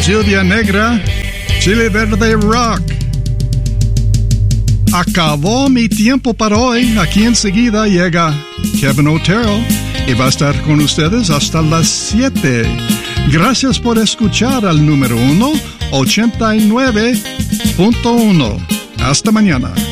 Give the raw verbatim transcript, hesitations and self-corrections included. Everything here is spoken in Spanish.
Silvia Negra, Chile Verde Rock. Acabó mi tiempo para hoy. Aquí enseguida llega Kevin Otero y va a estar con ustedes hasta las siete. Gracias por escuchar al número uno, ochenta y nueve punto uno. Hasta mañana.